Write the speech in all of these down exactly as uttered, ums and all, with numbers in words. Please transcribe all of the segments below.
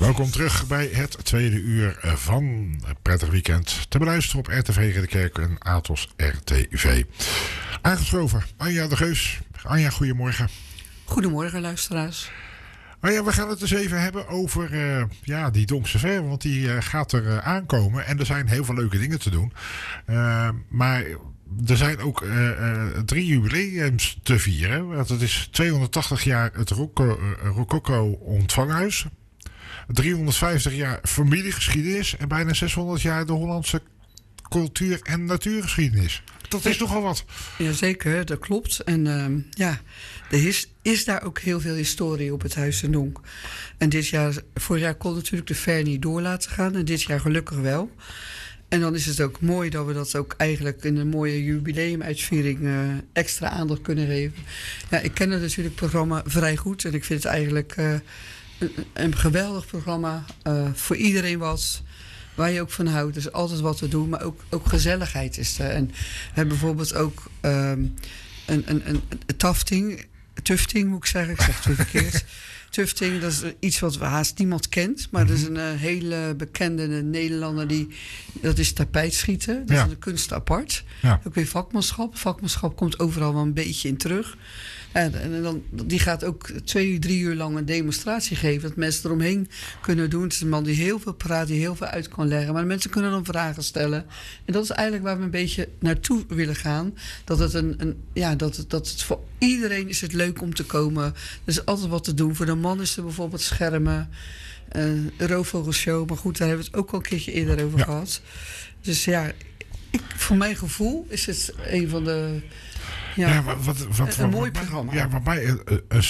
Welkom terug bij het tweede uur van Prettig Weekend. Te beluisteren op R T V Ridderkerk en Atos R T V. Aangeschoven, Anja de Geus. Anja, goedemorgen. Goedemorgen, luisteraars. Anja, we gaan het dus even hebben over uh, ja, die Donkse Ver. Want die uh, gaat er uh, aankomen. En er zijn heel veel leuke dingen te doen. Uh, maar er zijn ook uh, uh, drie jubileums te vieren. Want het is tweehonderdtachtig jaar het Roco, uh, Rococo ontvanghuis. driehonderdvijftig jaar familiegeschiedenis. En bijna zeshonderd jaar de Hollandse cultuur- en natuurgeschiedenis. Dat is nogal wat. Jazeker, dat klopt. En uh, ja, er is, is daar ook heel veel historie op het Huis ten Donk. En dit jaar, vorig jaar kon natuurlijk de Ver niet door laten gaan. En dit jaar gelukkig wel. En dan is het ook mooi dat we dat ook eigenlijk in een mooie jubileumuitviering uh, extra aandacht kunnen geven. Ja, ik ken het natuurlijk programma vrij goed. En ik vind het eigenlijk uh, een, een geweldig programma. Uh, voor iedereen wat. Waar je ook van houdt. Er is altijd wat te doen, maar ook, ook gezelligheid is er. En we hebben bijvoorbeeld ook um, een, een, een, een tafting, tufting moet ik zeggen, ik zeg het weer verkeerd. Tufting, dat is iets wat haast niemand kent, maar dat is een uh, hele bekende Nederlander die, dat is tapijtschieten. Dat ja. is een kunst apart. Ja. Ook weer vakmanschap. Vakmanschap komt overal wel een beetje in terug. En, en dan, die gaat ook twee, drie uur lang een demonstratie geven. Dat mensen eromheen kunnen doen. Het is een man die heel veel praat, die heel veel uit kan leggen. Maar de mensen kunnen dan vragen stellen. En dat is eigenlijk waar we een beetje naartoe willen gaan. Dat het, een, een, ja, dat het, dat het voor iedereen is het leuk om te komen. Er is altijd wat te doen. Voor de man is er bijvoorbeeld schermen. Uh, Roofvogelshow. Maar goed, daar hebben we het ook al een keertje eerder over ja. gehad. Dus ja, ik, voor mijn gevoel is het een van de... Ja, ja wat, wat, wat, een, een wat, mooi wat, programma. Ja, waarbij een, een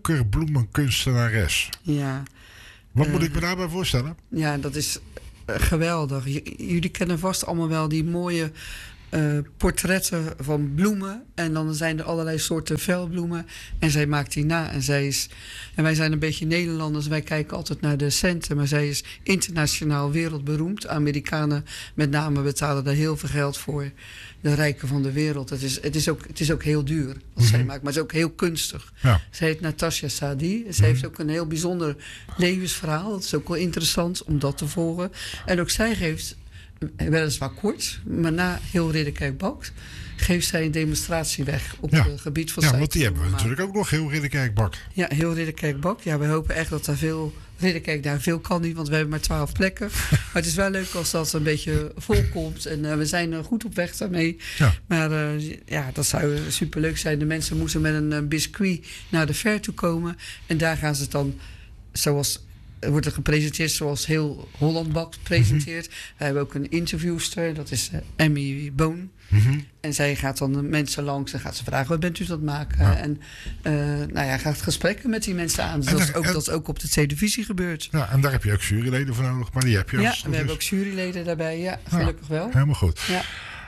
suikerbloemenkunstenares. Ja. Wat uh, moet ik me daarbij voorstellen? Ja, dat is uh, geweldig. J- jullie kennen vast allemaal wel die mooie uh, portretten van bloemen. En dan zijn er allerlei soorten velbloemen. En zij maakt die na. En, zij is, en wij zijn een beetje Nederlanders. Wij kijken altijd naar de centen. Maar zij is internationaal wereldberoemd. Amerikanen met name betalen daar heel veel geld voor. De rijken van de wereld. Het is, het is, ook, het is ook heel duur wat mm-hmm. zij maakt. Maar het is ook heel kunstig. Ja. Zij heet Natasha Sadi. Ze mm-hmm. heeft ook een heel bijzonder levensverhaal. Dat is ook wel interessant om dat te volgen. En ook zij geeft, weliswaar kort, maar na heel Ridderkerk Bakt, geeft zij een demonstratie weg op ja. het gebied van... Ja, want die hebben we natuurlijk ook nog, heel Ridderkerk Bakt. Ja, heel Ridderkerk Bakt. Ja, we hopen echt dat daar veel... Ridderkerk daar veel kan niet, want we hebben maar twaalf plekken. Maar het is wel leuk als dat een beetje vol komt. En uh, we zijn uh, goed op weg daarmee. Ja. Maar uh, ja, dat zou superleuk zijn. De mensen moeten met een uh, biscuit naar de Ver toe komen. En daar gaan ze het dan, zoals... wordt er gepresenteerd zoals heel Holland Bakt presenteert. Mm-hmm. We hebben ook een interviewster, dat is uh, Emmy Boon. Mm-hmm. En zij gaat dan de mensen langs en gaat ze vragen: wat bent u aan het maken? Ja. En uh, nou ja, gaat gesprekken met die mensen aan. Dus dat, daar, is ook, en, dat is ook op de televisie gebeurt. Ja, en daar heb je ook juryleden voor nodig, maar die heb je. Ja, als, we hebben ook juryleden daarbij, ja, gelukkig ja, wel. Helemaal goed. Ja.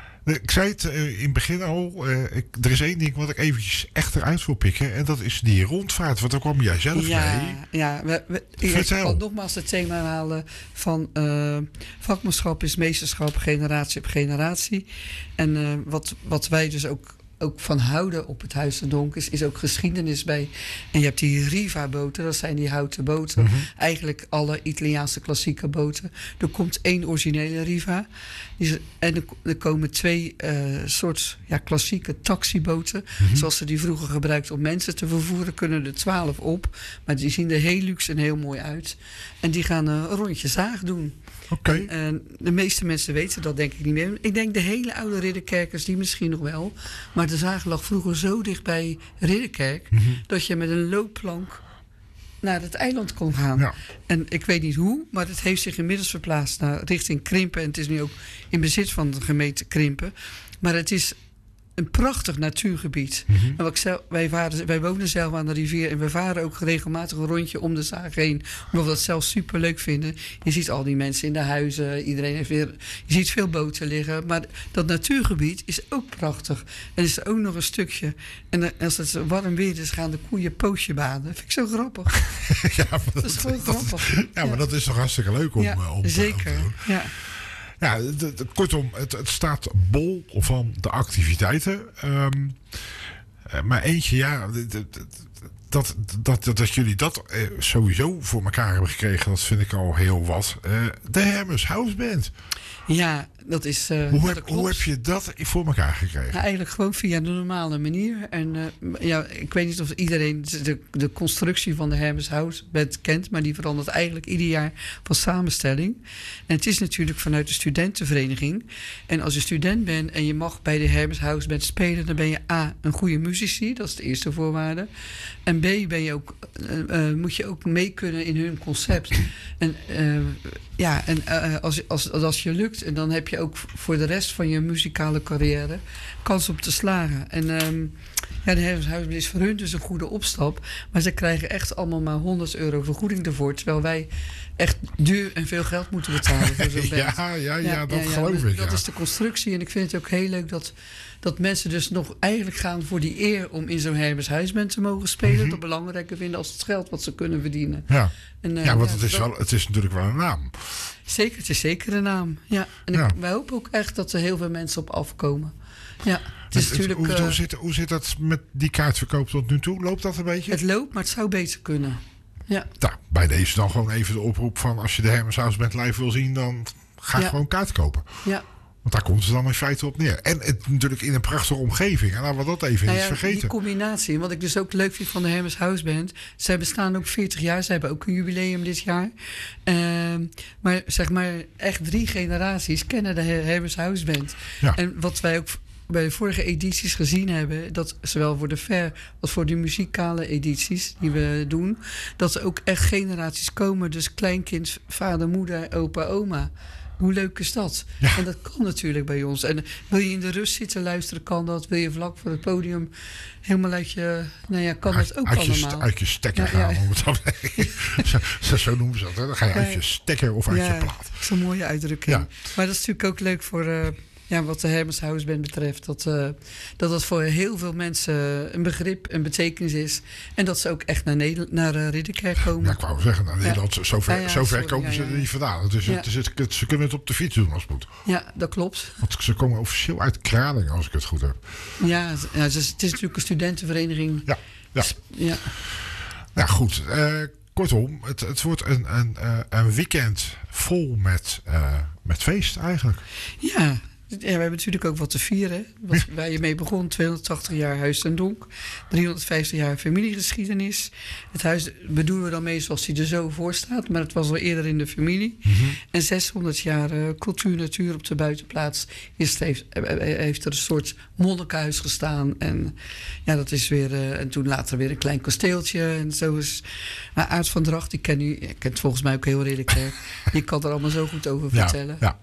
Ik zei het uh, in het begin al, uh, ik, er is één ding wat ik eventjes echt eruit wil pikken. En dat is die rondvaart. Want daar kwam jij zelf ja, mee. Ja, we, we, ik wil nogmaals het thema halen van uh, vakmanschap is meesterschap, generatie op generatie. En uh, wat, wat wij dus ook, ook van houden op het Huis ten Donk is, is ook geschiedenis bij. En je hebt die Riva-boten, dat zijn die houten boten. Mm-hmm. Eigenlijk alle Italiaanse klassieke boten. Er komt één originele Riva. En er, er komen twee uh, soort ja, klassieke taxiboten. Mm-hmm. Zoals ze die vroeger gebruikten om mensen te vervoeren. Kunnen er twaalf op. Maar die zien er heel luxe en heel mooi uit. En die gaan uh, een rondje zaag doen. Okay. En, uh, de meeste mensen weten dat denk ik niet meer. Ik denk de hele oude Ridderkerkers die misschien nog wel. Maar de zaag lag vroeger zo dicht bij Ridderkerk. Mm-hmm. Dat je met een loopplank naar het eiland kon gaan. Ja. En ik weet niet hoe, maar het heeft zich inmiddels verplaatst naar richting Krimpen. En het is nu ook in bezit van de gemeente Krimpen. Maar het is een prachtig natuurgebied. Mm-hmm. En wat ik zelf, wij, varen, wij wonen zelf aan de rivier en we varen ook regelmatig een rondje om de zaag heen. Omdat we dat zelf super leuk vinden. Je ziet al die mensen in de huizen. Iedereen heeft weer. Je ziet veel boten liggen. Maar dat natuurgebied is ook prachtig. En is er ook nog een stukje. En als het warm weer is, gaan de koeien pootje baden. Dat vind ik zo grappig. ja, maar dat, dat is gewoon dat, grappig. Ja, ja, maar dat is toch hartstikke leuk om, ja, om, zeker. om te doen. Ja. Ja, d- d- kortom, het, het staat bol van de activiteiten. Um, uh, maar eentje, ja, d- d- d- dat, dat, dat, dat jullie dat eh, sowieso voor elkaar hebben gekregen, dat vind ik al heel wat. Uh, de Hermes House Band. Ja, dat is... Uh, hoe, dat heb, hoe heb je dat voor elkaar gekregen? Nou, eigenlijk gewoon via de normale manier. En uh, ja, ik weet niet of iedereen de, de constructie van de Hermes House Band kent, maar die verandert eigenlijk ieder jaar van samenstelling. En het is natuurlijk vanuit de studentenvereniging. En als je student bent en je mag bij de Hermes House Band spelen, dan ben je A, een goede muzici, dat is de eerste voorwaarde. En B, ben je ook, uh, uh, moet je ook mee kunnen in hun concept. En uh, ja, en uh, als, als, als je lukt, en dan heb je ook voor de rest van je muzikale carrière kans op te slagen. En um, ja, de Hermes House Band is voor hun dus een goede opstap. Maar ze krijgen echt allemaal maar honderd euro vergoeding ervoor. Terwijl wij echt duur en veel geld moeten betalen voor zo'n band. ja, ja, ja, ja, dat ja, ja, geloof dus ik. Dat ja. is de constructie. En ik vind het ook heel leuk dat, dat mensen dus nog eigenlijk gaan voor die eer om in zo'n Hermes House Band te mogen spelen. Mm-hmm. Dat belangrijker vinden als het geld wat ze kunnen verdienen. Ja, en, uh, ja want ja, het, is dat, wel, het is natuurlijk wel een naam. Zeker, het is zeker een naam. Ja. En ja. ik, wij hopen ook echt dat er heel veel mensen op afkomen. Ja, het is het, natuurlijk, hoe, uh, hoe, zit, hoe zit dat met die kaartverkoop tot nu toe? Loopt dat een beetje? het loopt, maar het zou beter kunnen. Ja. Nou, bij deze dan gewoon even de oproep van als je de Hermes House Band live wil zien, dan ga Ja. gewoon kaart kopen. Ja. Want daar komt ze dan in feite op neer. En het natuurlijk in een prachtige omgeving. En laten we dat even Nou niet ja, vergeten. die combinatie, wat ik dus ook leuk vind van de Hermes House Band. Zij bestaan ook veertig jaar, ze hebben ook een jubileum dit jaar. Uh, maar zeg maar, echt drie generaties kennen de Hermes House Band. Ja. En wat wij ook bij de vorige edities gezien hebben, dat zowel voor de fair als voor de muzikale edities die we doen, dat er ook echt generaties komen. Dus kleinkind, vader, moeder, opa, oma. Hoe leuk is dat? Ja. En dat kan natuurlijk bij ons. En wil je in de rust zitten luisteren, kan dat. Wil je vlak voor het podium helemaal uit je... Nou ja, kan uit, dat ook uit je allemaal. St- uit je stekker Ja, gaan. ja. Om het dan, zo, zo, zo noemen ze dat. Hè? Dan ga je uit Ja. je stekker of uit Ja, je plaat. zo'n mooie uitdrukking. Ja. Maar dat is natuurlijk ook leuk voor... Uh, ja, wat de Hermes House Band betreft. Dat, uh, dat dat voor heel veel mensen een begrip, een betekenis is. En dat ze ook echt naar, Nederland, naar uh, Ridderkerk komen. Ja, ik wou zeggen, naar Nederland, ja. zover, ja, ja, zover sorry, komen ja, ze ja, er ja. niet vandaan. Dus Ja. het is, het, ze kunnen het op de fiets doen als het moet. Ja, dat klopt. Want ze komen officieel uit Kralingen, als ik het goed heb. Ja, ja het, is, het is natuurlijk een studentenvereniging. Ja, ja. Ja, Nou goed, uh, kortom, het, het wordt een, een, uh, een weekend vol met, uh, met feest eigenlijk. ja. Ja, we hebben natuurlijk ook wat te vieren. Wat, Ja. waar je mee begon, tweehonderdtachtig jaar Huis ten Donk. driehonderdvijftig jaar familiegeschiedenis. Het huis bedoelen we dan mee zoals hij er zo voor staat. Maar het was al eerder in de familie. Mm-hmm. En zeshonderd jaar uh, cultuur, natuur op de buitenplaats. Is het heeft, heeft er een soort monnikenhuis gestaan. En ja, dat is weer... Uh, en toen later weer een klein kasteeltje. En zo is... Uh, Aart van Dracht, die ken u, je kent volgens mij ook heel Ridderkerk. Die kan er allemaal zo goed over vertellen. Ja, ja.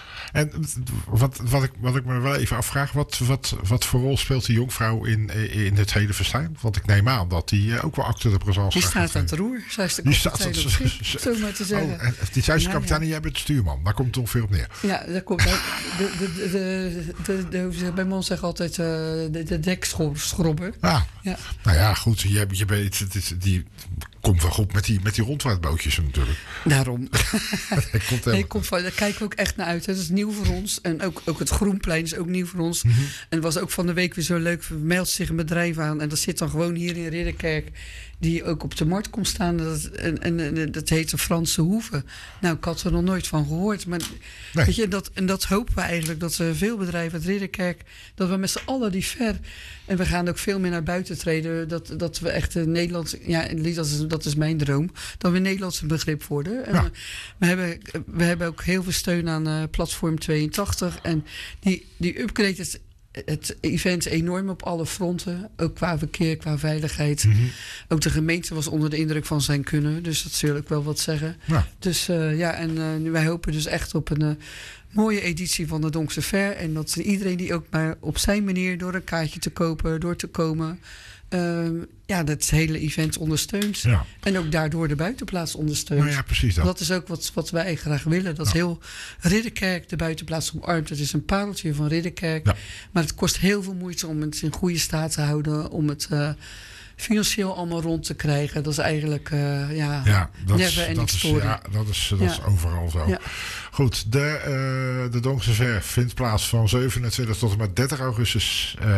En wat, wat, ik, wat ik me wel even afvraag, wat, wat, wat voor rol speelt die jonkvrouw in, in het hele festijn? Want ik neem aan dat die ook wel acte de présence Die gaat staat aan het geven. roer. Zij is de Die kapitein staat- op schip, zo maar te zeggen. Oh, en die zij is de Ja, kapitein ja. en jij bent de stuurman. Daar komt het ongeveer op neer. Ja, daar komt de, de, de, de, de, de, de, bij ons zeggen altijd uh, de, de dekschrobber. Ah, Ja. nou ja, goed. Je, je weet, het is, die komt wel goed met die, met die rondvaartbootjes natuurlijk. Daarom. Dat komt Nee, heel komt van, daar kijken we ook echt naar uit. Het is nieuw voor ons. En ook, ook het Groenplein is ook nieuw voor ons. Mhm. En het was ook van de week weer zo leuk. Er meldt zich een bedrijf aan. En dat zit dan gewoon hier in Ridderkerk. Die ook op de markt komt staan. Dat, en, en, en dat heet de Franse Hoeve. Nou, ik had er nog nooit van gehoord. Maar Nee. weet je, dat, en dat hopen we eigenlijk. Dat uh, veel bedrijven uit Ridderkerk. Dat we met z'n allen die ver. En we gaan ook veel meer naar buiten treden. Dat, dat we echt een Nederlands. Ja, dat is, dat is mijn droom. Dat we een Nederlandse begrip worden. En Ja. we, we, hebben, we hebben ook heel veel steun aan uh, Platform tweeëntachtig. En die, die upgrade het, het event enorm op alle fronten. Ook qua verkeer, qua veiligheid. Mm-hmm. Ook de gemeente was onder de indruk van zijn kunnen. Dus dat zul ik wel wat zeggen. Ja. Dus uh, ja, en uh, wij hopen dus echt op een uh, mooie editie van de Donkse Fair. En dat iedereen die ook maar op zijn manier door een kaartje te kopen, door te komen, uh, ja, dat hele event ondersteunt. Ja. En ook daardoor de buitenplaats ondersteunt. Nou ja, precies dat. Dat is ook wat, wat wij graag willen. Dat Ja. heel Ridderkerk de buitenplaats omarmt. Het is een pareltje van Ridderkerk. Ja. Maar het kost heel veel moeite om het in goede staat te houden. Om het uh, financieel allemaal rond te krijgen. Dat is eigenlijk uh, ja, Ja, dat is, never ending dat is, story. ja, dat is, dat Ja. is overal zo. Ja. Goed, de, uh, de Donkse Fair vindt plaats van zevenentwintig tot en met dertig augustus uh,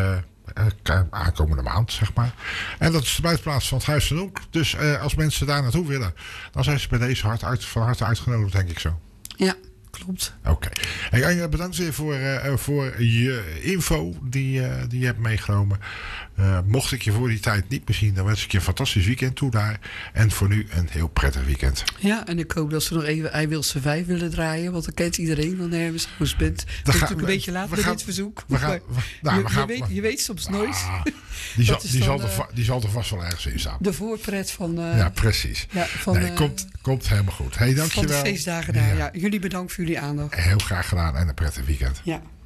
uh, aankomende maand, zeg maar. En dat is de buitenplaats van het Huis ten Donk. Dus uh, als mensen daar naartoe willen, dan zijn ze bij deze hart uit, van harte uitgenodigd, denk ik zo. Ja, klopt. Oké. Okay. Hey, Anja, bedankt weer voor, uh, voor je info die, uh, die je hebt meegenomen. Uh, mocht ik je voor die tijd niet meer zien, dan wens ik je een fantastisch weekend toe daar. En voor nu een heel prettig weekend. Ja, en ik hoop dat ze nog even I Will Survive willen draaien. Want dan kent iedereen van Hermes Hoes bent. Dat is natuurlijk een beetje laat met dit verzoek. We gaan, we, nou, je, we gaan, je, weet, je weet soms nooit. Ah, die, zal, die, dan, zal er, uh, die zal er vast wel ergens in staan. De voorpret van... Uh, ja, precies. Ja, van, nee, uh, komt, komt helemaal goed. Hey, dankjewel. Van de feestdagen daar. Ja. Ja, jullie bedankt voor jullie aandacht. Heel graag gedaan en een prettig weekend. Ja.